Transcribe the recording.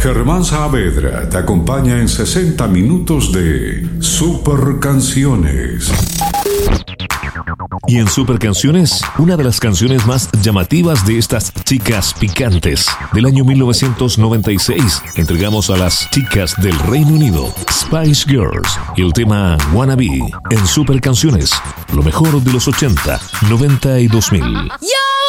Germán Saavedra te acompaña en 60 minutos de Super Canciones. Y en Super Canciones, una de las canciones más llamativas de estas chicas picantes del año 1996, entregamos a las chicas del Reino Unido, Spice Girls, y el tema Wanna Be en Super Canciones, lo mejor de los 80, 90 y 2000. ¡Yo!